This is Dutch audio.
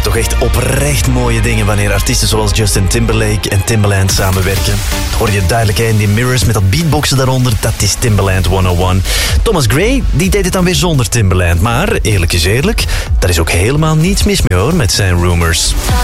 toch echt oprecht mooie dingen wanneer artiesten zoals Justin Timberlake en Timbaland samenwerken. Dat hoor je duidelijk in die Mirrors met dat beatboxen daaronder. Dat is Timbaland 101. Thomas Gray, die deed het dan weer zonder Timbaland. Maar eerlijk is eerlijk, daar is ook helemaal niets mis mee hoor met zijn Rumors.